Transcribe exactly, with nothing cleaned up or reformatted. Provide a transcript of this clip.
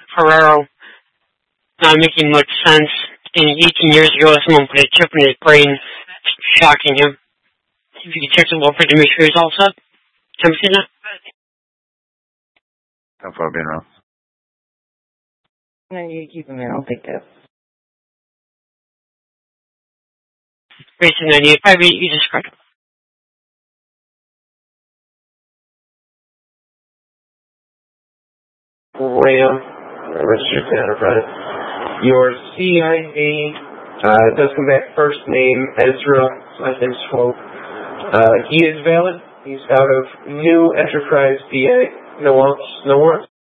Ferrero not making much sense. And eighteen years ago, someone put a chip in his brain, shocking him. If you can check the Wolford to make sure he's all set. Have you seen that? How far been wrong? No, you keep him in. I'll take that. Racing ninety-eight, you just correct. Ram, registered enterprise. Your C I D uh, does come back first name Ezra, last name Swope. Uh, he is valid. He's out of new enterprise B A. No warrants. No warrants.